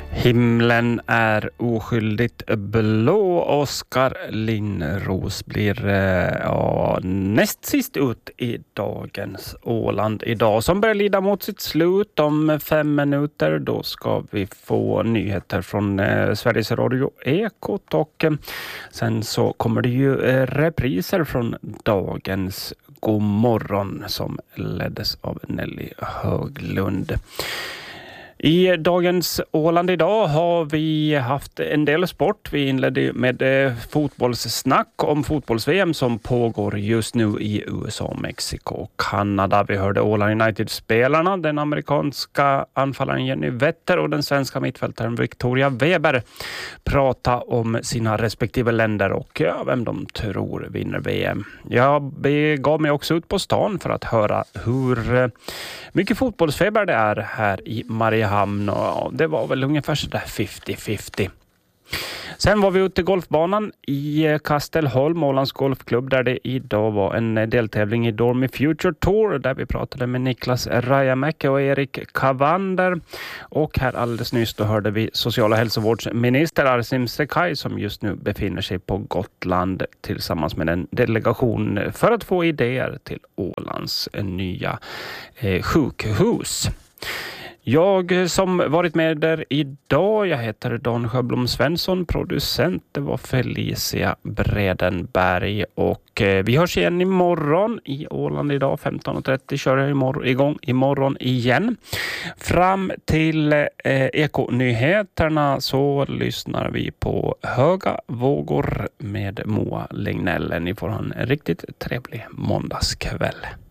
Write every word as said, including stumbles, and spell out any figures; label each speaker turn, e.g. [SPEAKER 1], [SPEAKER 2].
[SPEAKER 1] Himlen är oskyldigt blå. Oskar Linnros blir ja, näst sist ut i dagens Åland idag, som börjar lida mot sitt slut. Om fem minuter då ska vi få nyheter från eh, Sveriges Radio Ekot, och eh, sen så kommer det ju eh, repriser från dagens God morgon som leddes av Nelly Höglund. I dagens Åland idag har vi haft en del sport. Vi inledde med fotbollssnack om fotbolls-V M som pågår just nu i U S A, Mexiko och Kanada. Vi hörde Åland United-spelarna, den amerikanska anfallaren Jenny Wetter och den svenska mittfältaren Victoria Weber prata om sina respektive länder och ja, vem de tror vinner V M. Jag begav mig också ut på stan för att höra hur mycket fotbollsfeber det är här i Mariehamn. Och ja, det var väl ungefär sådär femtio femtio. Sen var vi ute i golfbanan i Kastelholm, Ålands golfklubb, där det idag var en deltävling i Dormy Future Tour där vi pratade med Niklas Rajamäki och Erik Kavander. Och här alldeles nyss då hörde vi social- och hälsovårdsminister Arsim Sekaj som just nu befinner sig på Gotland tillsammans med en delegation för att få idéer till Ålands nya eh, sjukhus. Jag som varit med där idag, jag heter Dan Sjöblom Svensson, producent det var Felicia Bredenberg, och eh, vi hörs igen imorgon i Åland idag femton trettio kör jag imorgon, igång imorgon igen. Fram till eh, Ekonyheterna så lyssnar vi på Höga vågor med Moa Lignell. Ni får ha en riktigt trevlig måndagskväll.